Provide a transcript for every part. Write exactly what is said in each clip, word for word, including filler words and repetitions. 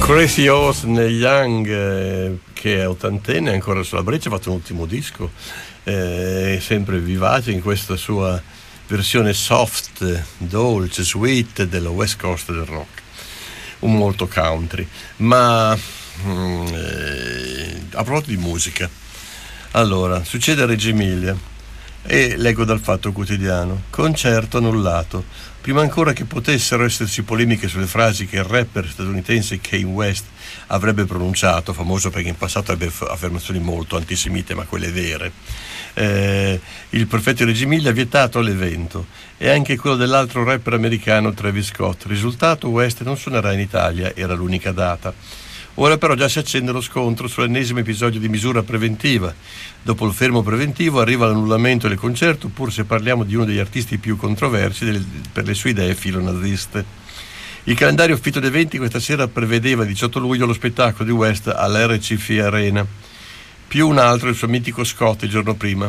Crazy Horse Neil Young, eh, che è ottantenne, ancora sulla breccia, ha fatto un ultimo disco, eh, è sempre vivace in questa sua versione soft, dolce, sweet della West Coast del rock, un molto country. Ma mm, eh, a proposito di musica, allora, succede a Reggio Emilia e leggo dal Fatto Quotidiano: concerto annullato. Prima ancora che potessero esserci polemiche sulle frasi che il rapper statunitense Kanye West avrebbe pronunciato, famoso perché in passato ebbe affermazioni molto antisemite, ma quelle vere, eh, il prefetto di Reggio Emilia ha vietato l'evento, e anche quello dell'altro rapper americano Travis Scott. Risultato: West non suonerà in Italia, era l'unica data. Ora però già si accende lo scontro sull'ennesimo episodio di misura preventiva. Dopo il fermo preventivo arriva l'annullamento del concerto, pur se parliamo di uno degli artisti più controversi del, per le sue idee filonaziste. Il calendario fitto di eventi questa sera prevedeva il diciotto luglio lo spettacolo di West all'R C F Arena, più un altro il suo mitico Scott il giorno prima,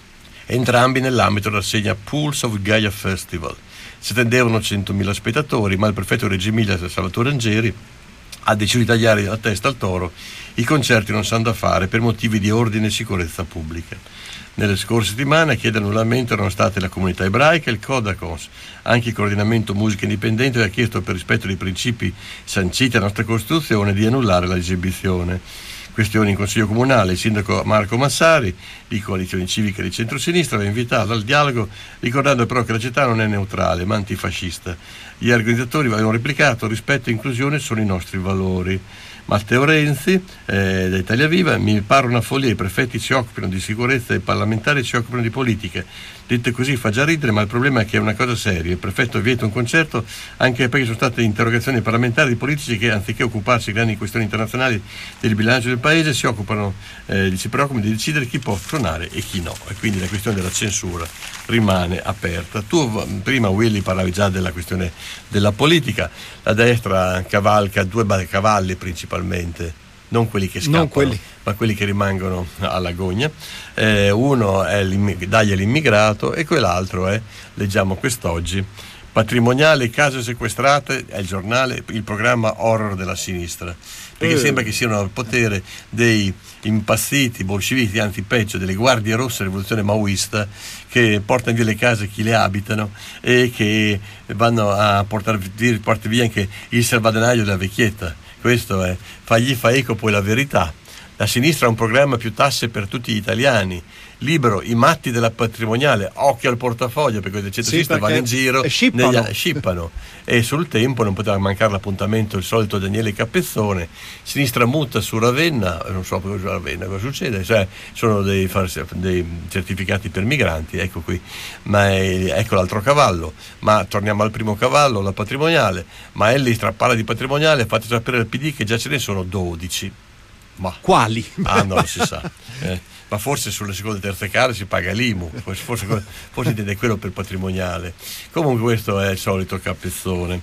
entrambi nell'ambito della rassegna Pulse of Gaia Festival. Si attendevano centomila spettatori, ma il prefetto di Reggio Emilia, Salvatore Angeri, ha deciso di tagliare la testa al toro. I concerti non sanno da fare per motivi di ordine e sicurezza pubblica. Nelle scorse settimane a chiedere annullamento erano state la comunità ebraica e il Codacons. Anche il coordinamento musica indipendente ha chiesto, per rispetto dei principi sanciti dalla nostra Costituzione, di annullare l'esibizione. Questioni in Consiglio Comunale. Il sindaco Marco Massari, di Coalizione Civica di Centrosinistra, aveva invitato al dialogo, ricordando però che la città non è neutrale ma antifascista. Gli organizzatori avevano replicato: rispetto e inclusione sono i nostri valori. Matteo Renzi, eh, da Italia Viva: mi pare una follia, i prefetti si occupano di sicurezza e i parlamentari si occupano di politica. Detto così fa già ridere, ma il problema è che è una cosa seria. Il prefetto vieta un concerto anche perché sono state interrogazioni parlamentari di politici che, anziché occuparsi di grandi questioni internazionali del bilancio del paese, si occupano, eh, si preoccupano di decidere chi può suonare e chi no, e quindi la questione della censura rimane aperta. Tu prima, Willy, parlavi già della questione della politica. La destra cavalca due cavalli principalmente, non quelli che scappano, quelli. ma quelli che rimangono alla gogna. Eh, uno è Dagli all'immigrato e quell'altro è, leggiamo quest'oggi, patrimoniale, case sequestrate, è il giornale, il programma horror della sinistra, perché eh. sembra che siano al potere dei impazziti bolscevichi, anzi peggio, delle guardie rosse rivoluzione maoista, che portano via le case chi le abitano e che vanno a portare via, portare via anche il salvadanaio della vecchietta. Questo è, fagli fa eco poi la verità. La sinistra ha un programma più tasse per tutti gli italiani, libero i matti della patrimoniale, occhio al portafoglio, perché i centrosinistra sì, vanno in giro, scippano. Negli, scippano. E sul tempo non poteva mancare l'appuntamento il solito Daniele Capezzone. Sinistra muta su Ravenna, non so su Ravenna cosa succede, cioè sono dei, dei certificati per migranti, ecco qui, ma è, ecco l'altro cavallo. Ma torniamo al primo cavallo, la patrimoniale. Ma Elli parla di patrimoniale, fate sapere al P D che già ce ne sono dodici. Ma quali? Ah, non si sa. Eh, ma forse sulle seconde e terze case si paga l'I M U, forse, forse, forse intende quello per patrimoniale. Comunque questo è il solito capezzone.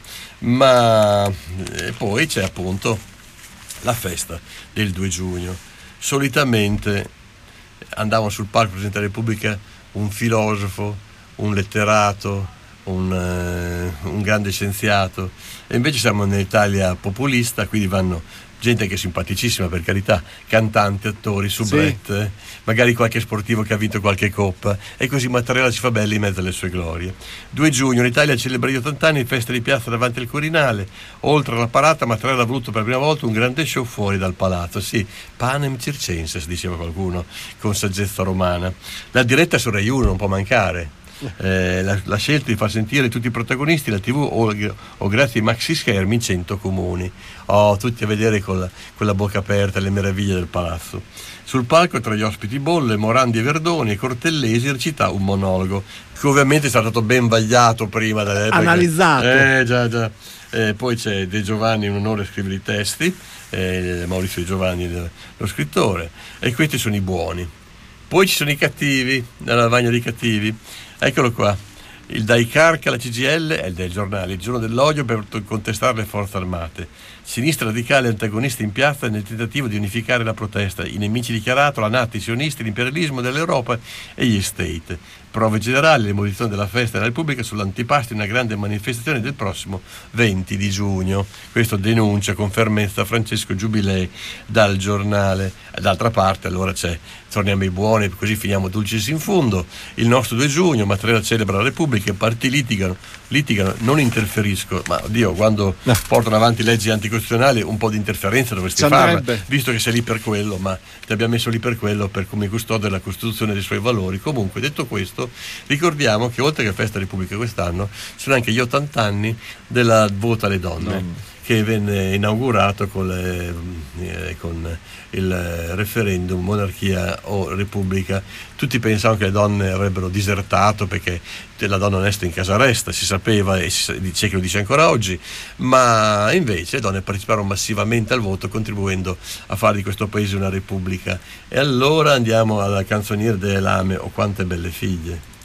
Ma eh, poi c'è appunto la festa del due giugno. Solitamente andavano sul palco Presidente della Repubblica un filosofo, un letterato, un, uh, un grande scienziato, e invece siamo in populista, quindi vanno gente che è simpaticissima, per carità, cantanti, attori, soubrette, sì. magari qualche sportivo che ha vinto qualche coppa, e così Mattarella si fa bella in mezzo alle sue glorie. due giugno l'Italia celebra gli ottanta anni, festa di piazza davanti al Quirinale. Oltre alla parata, Mattarella ha voluto per la prima volta un grande show fuori dal palazzo. Sì, panem circenses, diceva qualcuno con saggezza romana. La diretta su Rai uno non può mancare. Eh, la, la scelta di far sentire tutti i protagonisti la tivù o, o grazie ai maxi schermi in cento comuni, oh, tutti a vedere con la, con la bocca aperta le meraviglie del palazzo. Sul palco, tra gli ospiti Bolle, Morandi e Verdoni e Cortellesi, recita un monologo che ovviamente è stato ben vagliato prima da, analizzato perché, eh già già eh, poi c'è De Giovanni, un onore scrivere i testi, eh, Maurizio De Giovanni lo scrittore, e questi sono i buoni. Poi ci sono i cattivi, la lavagna dei cattivi. Eccolo qua, il dai Carca alla C G I L è il del giornale, il giorno dell'odio per contestare le forze armate. Sinistra radicale antagonista in piazza nel tentativo di unificare la protesta. I nemici dichiarato, la NATO, i sionisti, l'imperialismo dell'Europa e gli state. prove generali, le modalità della festa della Repubblica sull'antipasto in una grande manifestazione del prossimo venti di giugno. Questo denuncia con fermezza Francesco Giubilei dal Giornale. D'altra parte allora c'è torniamo ai buoni, così finiamo dulcis in fundo. Il nostro due giugno, Mattarella celebra la Repubblica, i partiti litigano, litigano, non interferisco, ma oddio, quando no. portano avanti leggi anticostituzionali un po' di interferenza dovresti farla, visto che sei lì per quello, ma ti abbiamo messo lì per quello, per come custode della Costituzione e dei suoi valori. Comunque, detto questo, ricordiamo che oltre che Festa Repubblica quest'anno, sono anche gli ottanta anni della Voto alle donne. No. Che venne inaugurato con, le, eh, con il referendum monarchia o repubblica. Tutti pensavano che le donne avrebbero disertato perché la donna onesta in casa resta, si sapeva e si dice che lo dice ancora oggi, ma invece le donne parteciparono massivamente al voto, contribuendo a fare di questo paese una repubblica. E allora andiamo alla canzoniera delle lame, O quante belle figlie.